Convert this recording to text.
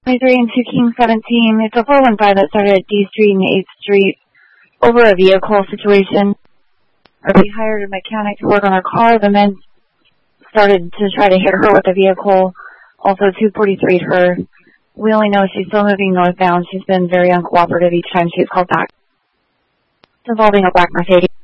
23 and 2 King 17. It's a 415 that started at D Street and 8th Street over a vehicle situation. We hired a mechanic to work on her car. The men started to try to hit her with the vehicle. Also 243'd her. We only know she's still moving northbound. She's been very uncooperative each time she's called back. It's involving a black Mercedes.